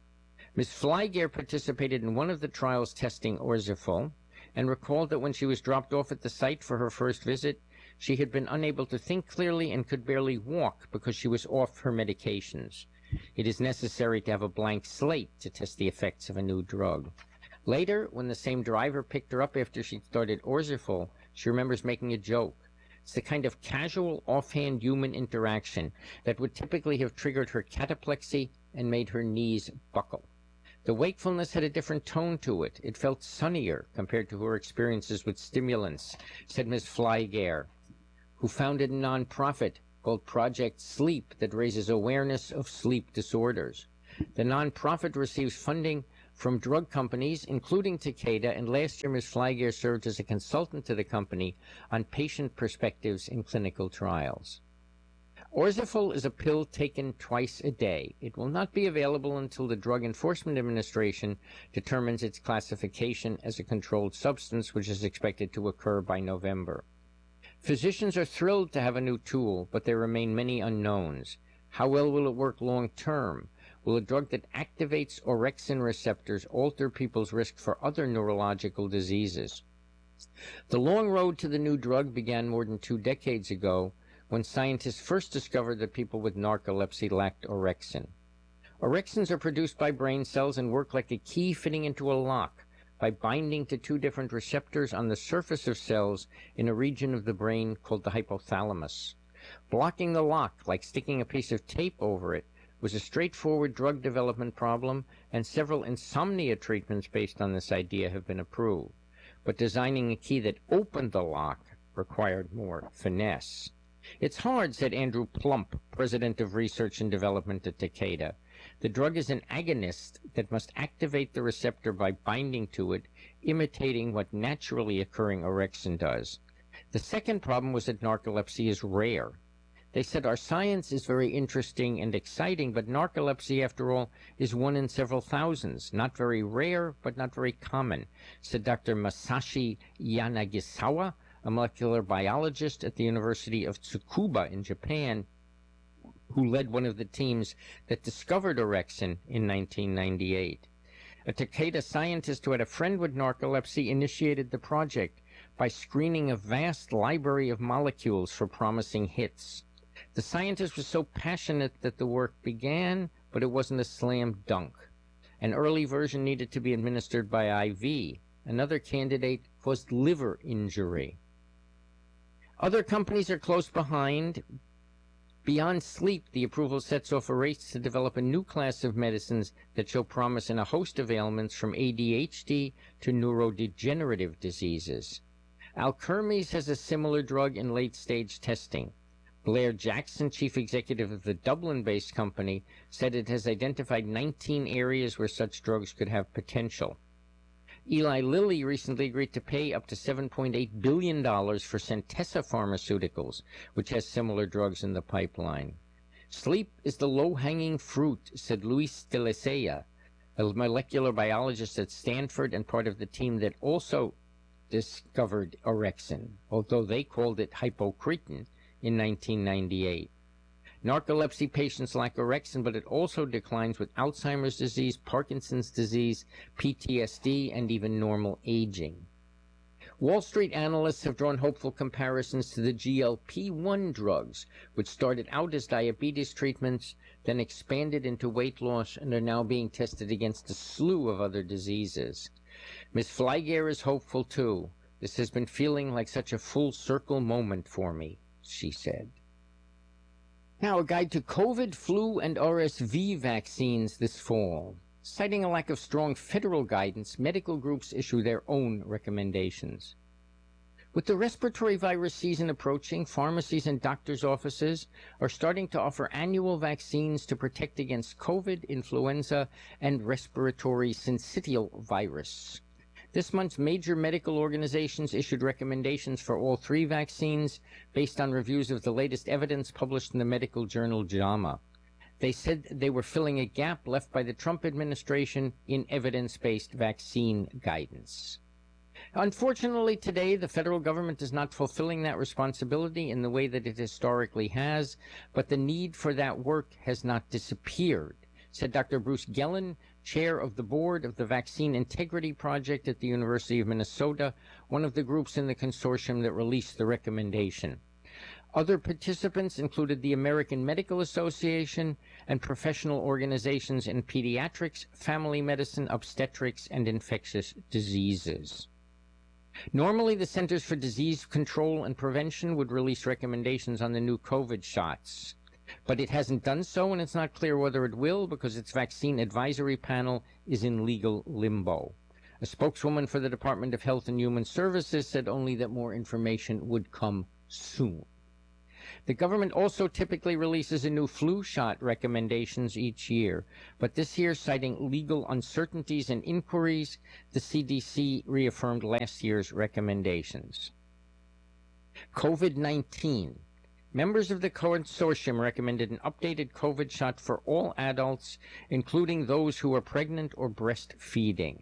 Miz Flygare participated in one of the trials testing Orzafol and recalled that when she was dropped off at the site for her first visit, she had been unable to think clearly and could barely walk because she was off her medications. It is necessary to have a blank slate to test the effects of a new drug. Later, when the same driver picked her up after she'd started Orzafol, she remembers making a joke. It's the kind of casual, offhand human interaction that would typically have triggered her cataplexy and made her knees buckle. The wakefulness had a different tone to it. It felt sunnier compared to her experiences with stimulants, said Miz Flygare, who founded a nonprofit called Project Sleep that raises awareness of sleep disorders. The nonprofit receives funding from drug companies, including Takeda, and last year Miz Flygare served as a consultant to the company on patient perspectives in clinical trials. Orzafil is a pill taken twice a day. It will not be available until the Drug Enforcement Administration determines its classification as a controlled substance, which is expected to occur by November. Physicians are thrilled to have a new tool, but there remain many unknowns. How well will it work long term? Will a drug that activates orexin receptors alter people's risk for other neurological diseases? The long road to the new drug began more than two decades ago, when scientists first discovered that people with narcolepsy lacked orexin. Orexins are produced by brain cells and work like a key fitting into a lock by binding to two different receptors on the surface of cells in a region of the brain called the hypothalamus. Blocking the lock, like sticking a piece of tape over it, was a straightforward drug development problem, and several insomnia treatments based on this idea have been approved. But designing a key that opened the lock required more finesse. It's hard, said Andrew Plump, president of research and development at Takeda. The drug is an agonist that must activate the receptor by binding to it, imitating what naturally occurring orexin does. The second problem was that narcolepsy is rare. They said our science is very interesting and exciting, but narcolepsy, after all, is one in several thousands. Not very rare, but not very common, said Doctor Masashi Yanagisawa, a molecular biologist at the University of Tsukuba in Japan, who led one of the teams that discovered orexin in nineteen ninety-eight. A Takeda scientist who had a friend with narcolepsy initiated the project by screening a vast library of molecules for promising hits. The scientist was so passionate that the work began, but it wasn't a slam dunk. An early version needed to be administered by I V. Another candidate caused liver injury. Other companies are close behind. Beyond sleep, the approval sets off a race to develop a new class of medicines that show promise in a host of ailments from A D H D to neurodegenerative diseases. Alkermes has a similar drug in late-stage testing. Blair Jackson, chief executive of the Dublin-based company, said it has identified nineteen areas where such drugs could have potential. Eli Lilly recently agreed to pay up to seven point eight billion dollars for Centessa Pharmaceuticals, which has similar drugs in the pipeline. Sleep is the low-hanging fruit, said Luis de Licea, a molecular biologist at Stanford and part of the team that also discovered orexin, although they called it hypocretin, in nineteen ninety-eight. Narcolepsy patients lack orexin, but it also declines with Alzheimer's disease, Parkinson's disease, P T S D, and even normal aging. Wall Street analysts have drawn hopeful comparisons to the G L P one drugs, which started out as diabetes treatments, then expanded into weight loss, and are now being tested against a slew of other diseases. Miz Flygare is hopeful, too. This has been feeling like such a full-circle moment for me, she said. Now, a guide to COVID, flu, and R S V vaccines this fall. Citing a lack of strong federal guidance, medical groups issue their own recommendations. With the respiratory virus season approaching, pharmacies and doctors' offices are starting to offer annual vaccines to protect against COVID, influenza, and respiratory syncytial virus. This month, major medical organizations issued recommendations for all three vaccines based on reviews of the latest evidence published in the medical journal JAMA. They said they were filling a gap left by the Trump administration in evidence-based vaccine guidance. Unfortunately, today, the federal government is not fulfilling that responsibility in the way that it historically has, but the need for that work has not disappeared, said Doctor Bruce Gellin, chair of the board of the Vaccine Integrity Project at the University of Minnesota, one of the groups in the consortium that released the recommendation. Other participants included the American Medical Association and professional organizations in pediatrics, family medicine, obstetrics, and infectious diseases. Normally, the Centers for Disease Control and Prevention would release recommendations on the new COVID shots. But it hasn't done so, and it's not clear whether it will because its vaccine advisory panel is in legal limbo. A spokeswoman for the Department of Health and Human Services said only that more information would come soon. The government also typically releases a new flu shot recommendations each year, but this year, citing legal uncertainties and inquiries, the C D C reaffirmed last year's recommendations. COVID nineteen. Members of the consortium recommended an updated COVID shot for all adults, including those who are pregnant or breastfeeding.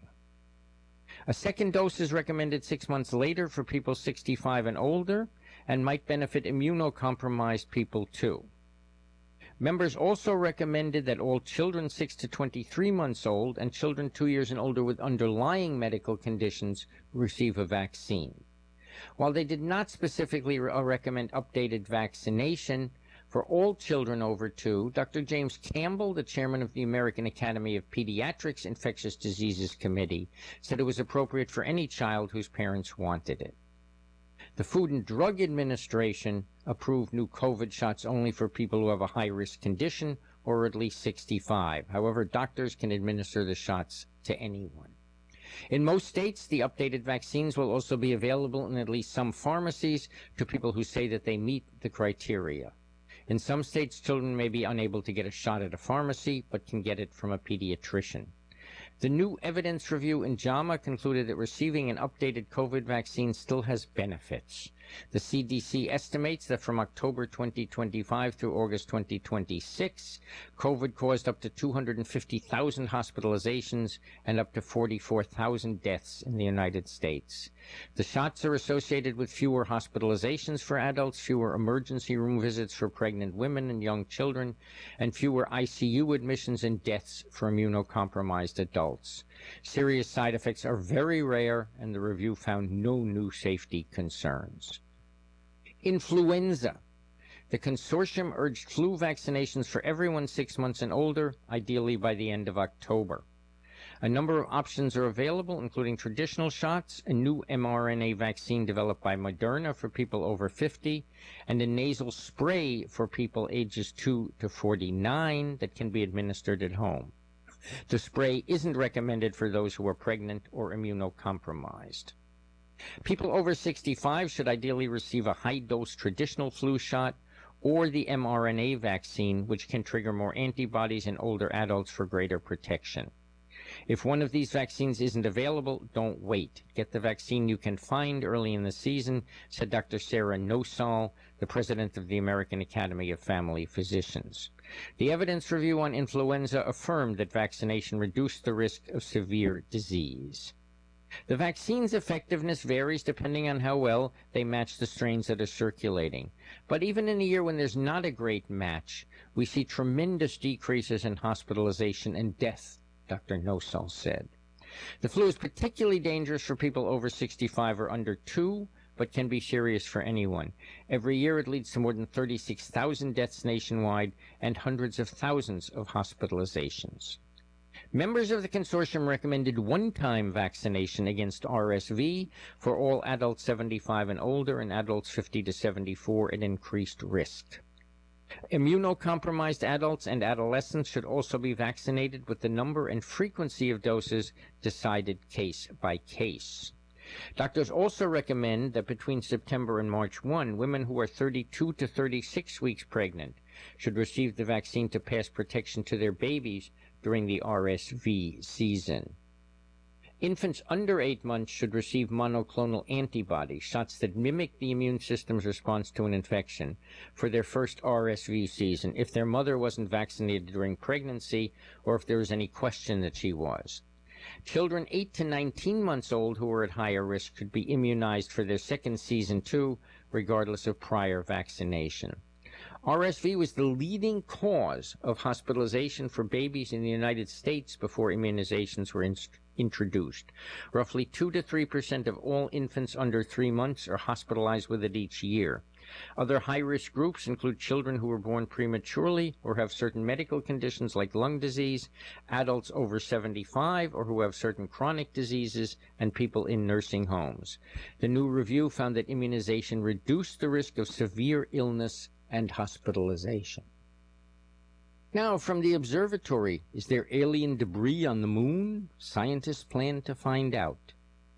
A second dose is recommended six months later for people sixty-five and older, and might benefit immunocompromised people too. Members also recommended that all children six to twenty-three months old and children two years and older with underlying medical conditions receive a vaccine. While they did not specifically re- recommend updated vaccination for all children over two, Doctor James Campbell, the chairman of the American Academy of Pediatrics Infectious Diseases Committee, said it was appropriate for any child whose parents wanted it. The Food and Drug Administration approved new COVID shots only for people who have a high-risk condition or at least sixty-five. However, doctors can administer the shots to anyone. In most states, the updated vaccines will also be available in at least some pharmacies to people who say that they meet the criteria. In some states, children may be unable to get a shot at a pharmacy, but can get it from a pediatrician. The new evidence review in JAMA concluded that receiving an updated COVID vaccine still has benefits. The C D C estimates that from October twenty twenty-five through August twenty twenty-six, COVID caused up to two hundred fifty thousand hospitalizations and up to forty-four thousand deaths in the United States. The shots are associated with fewer hospitalizations for adults, fewer emergency room visits for pregnant women and young children, and fewer I C U admissions and deaths for immunocompromised adults. Serious side effects are very rare, and the review found no new safety concerns. Influenza. The consortium urged flu vaccinations for everyone six months and older, ideally by the end of October. A number of options are available, including traditional shots, a new mRNA vaccine developed by Moderna for people over fifty, and a nasal spray for people ages two to forty-nine that can be administered at home. The spray isn't recommended for those who are pregnant or immunocompromised. People over sixty-five should ideally receive a high-dose traditional flu shot or the mRNA vaccine, which can trigger more antibodies in older adults for greater protection. If one of these vaccines isn't available, don't wait. Get the vaccine you can find early in the season, said Doctor Sarah Nosal, the president of the American Academy of Family Physicians. The evidence review on influenza affirmed that vaccination reduced the risk of severe disease. The vaccine's effectiveness varies depending on how well they match the strains that are circulating. But even in a year when there's not a great match, we see tremendous decreases in hospitalization and death, Doctor Nosal said. The flu is particularly dangerous for people over sixty-five or under two, but can be serious for anyone. Every year it leads to more than thirty-six thousand deaths nationwide and hundreds of thousands of hospitalizations. Members of the consortium recommended one-time vaccination against R S V for all adults seventy-five and older and adults fifty to seventy-four at increased risk. Immunocompromised adults and adolescents should also be vaccinated, with the number and frequency of doses decided case by case. Doctors also recommend that between September and March first, women who are thirty-two to thirty-six weeks pregnant should receive the vaccine to pass protection to their babies during the R S V season. Infants under eight months should receive monoclonal antibodies, shots that mimic the immune system's response to an infection, for their first R S V season if their mother wasn't vaccinated during pregnancy or if there was any question that she was. Children eight to nineteen months old who are at higher risk should be immunized for their second season too, regardless of prior vaccination. R S V was the leading cause of hospitalization for babies in the United States before immunizations were in- introduced. Roughly two to three percent of all infants under three months are hospitalized with it each year. Other high-risk groups include children who were born prematurely or have certain medical conditions like lung disease, adults over seventy-five or who have certain chronic diseases, and people in nursing homes. The new review found that immunization reduced the risk of severe illness and hospitalization. Now, from the observatory, is there alien debris on the moon? Scientists plan to find out.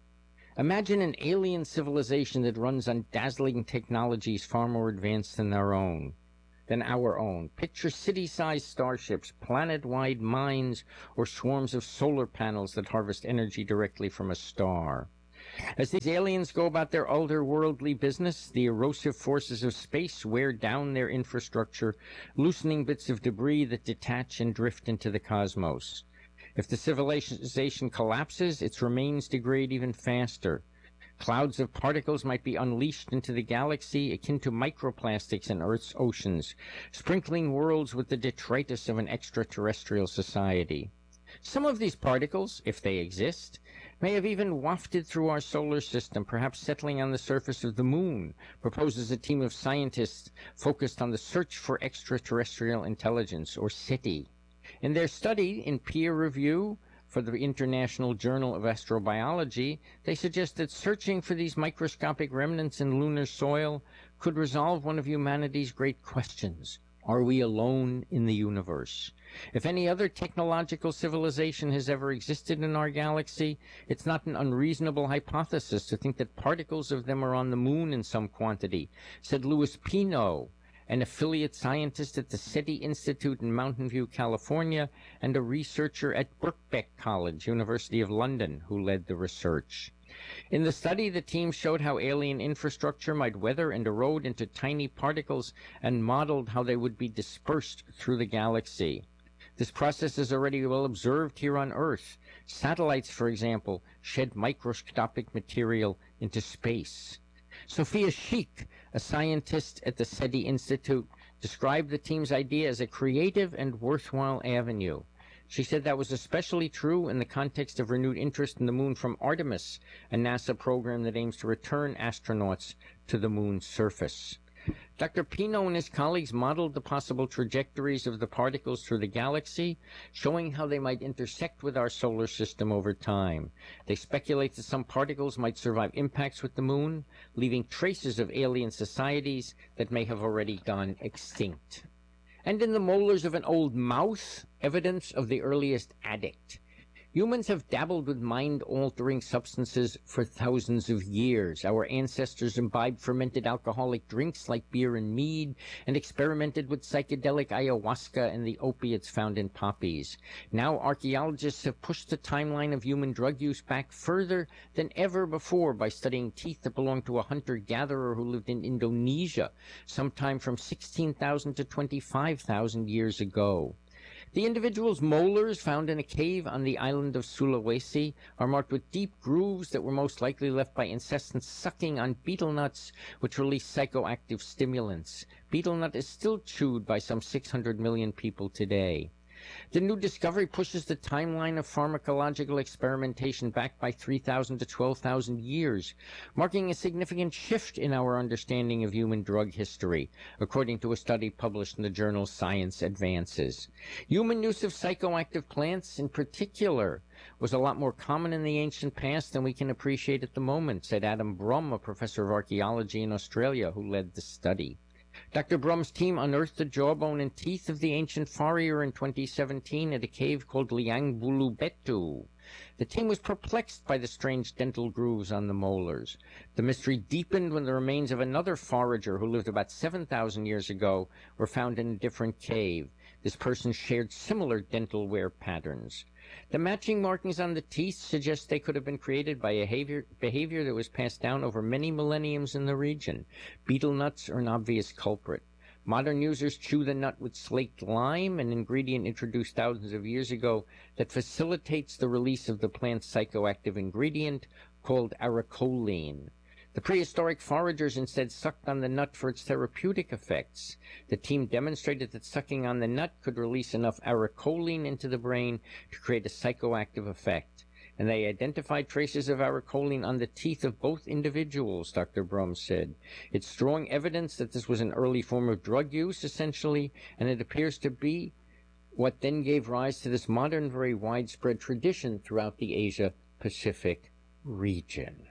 Imagine an alien civilization that runs on dazzling technologies far more advanced than our own. Than our own. Picture city-sized starships, planet-wide mines, or swarms of solar panels that harvest energy directly from a star. As these aliens go about their otherworldly business, the erosive forces of space wear down their infrastructure, loosening bits of debris that detach and drift into the cosmos. If the civilization collapses, its remains degrade even faster. Clouds of particles might be unleashed into the galaxy, akin to microplastics in Earth's oceans, sprinkling worlds with the detritus of an extraterrestrial society. Some of these particles, if they exist, may have even wafted through our solar system, perhaps settling on the surface of the moon, proposes a team of scientists focused on the search for extraterrestrial intelligence, or SETI. In their study, in peer review for the International Journal of Astrobiology, they suggest that searching for these microscopic remnants in lunar soil could resolve one of humanity's great questions. Are we alone in the universe? If any other technological civilization has ever existed in our galaxy, it's not an unreasonable hypothesis to think that particles of them are on the moon in some quantity, said Louis Pino, an affiliate scientist at the SETI Institute in Mountain View, California, and a researcher at Birkbeck College, University of London, who led the research. In the study, the team showed how alien infrastructure might weather and erode into tiny particles and modeled how they would be dispersed through the galaxy. This process is already well observed here on Earth. Satellites, for example, shed microscopic material into space. Sophia Sheik, a scientist at the SETI Institute, described the team's idea as a creative and worthwhile avenue. She said that was especially true in the context of renewed interest in the moon from Artemis, a NASA program that aims to return astronauts to the moon's surface. Doctor Pino and his colleagues modeled the possible trajectories of the particles through the galaxy, showing how they might intersect with our solar system over time. They speculate that some particles might survive impacts with the moon, leaving traces of alien societies that may have already gone extinct. And in the molars of an old mouse, evidence of the earliest addict. Humans have dabbled with mind-altering substances for thousands of years. Our ancestors imbibed fermented alcoholic drinks like beer and mead, and experimented with psychedelic ayahuasca and the opiates found in poppies. Now archaeologists have pushed the timeline of human drug use back further than ever before by studying teeth that belonged to a hunter-gatherer who lived in Indonesia, sometime from sixteen thousand to twenty-five thousand years ago. The individual's molars found in a cave on the island of Sulawesi are marked with deep grooves that were most likely left by incessant sucking on betel nuts, which release psychoactive stimulants. Betel nut is still chewed by some six hundred million people today. The new discovery pushes the timeline of pharmacological experimentation back by three thousand to twelve thousand years, marking a significant shift in our understanding of human drug history, according to a study published in the journal Science Advances. Human use of psychoactive plants, in particular, was a lot more common in the ancient past than we can appreciate at the moment, said Adam Brum, a professor of archaeology in Australia who led the study. Doctor Brum's team unearthed the jawbone and teeth of the ancient farrier in twenty seventeen at a cave called Liang Bulu Betu. The team was perplexed by the strange dental grooves on the molars. The mystery deepened when the remains of another forager who lived about seven thousand years ago were found in a different cave. This person shared similar dental wear patterns. The matching markings on the teeth suggest they could have been created by a behavior, behavior that was passed down over many millenniums in the region. Betel nuts are an obvious culprit. Modern users chew the nut with slaked lime, an ingredient introduced thousands of years ago that facilitates the release of the plant's psychoactive ingredient called aracholine. The prehistoric foragers instead sucked on the nut for its therapeutic effects. The team demonstrated that sucking on the nut could release enough aracholine into the brain to create a psychoactive effect. And they identified traces of aracholine on the teeth of both individuals, Doctor Brum said. It's strong evidence that this was an early form of drug use, essentially, and it appears to be what then gave rise to this modern, very widespread tradition throughout the Asia-Pacific region.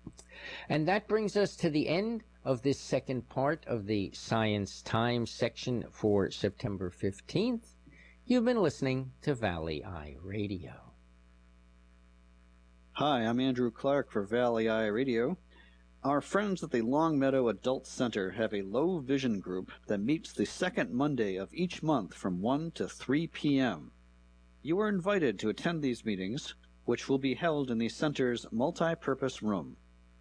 And that brings us to the end of this second part of the Science Times section for September fifteenth. You've been listening to Valley Eye Radio. Hi, I'm Andrew Clark for Valley Eye Radio. Our friends at the Longmeadow Adult Center have a low vision group that meets the second Monday of each month from one to three p.m. You are invited to attend these meetings, which will be held in the center's multi-purpose room.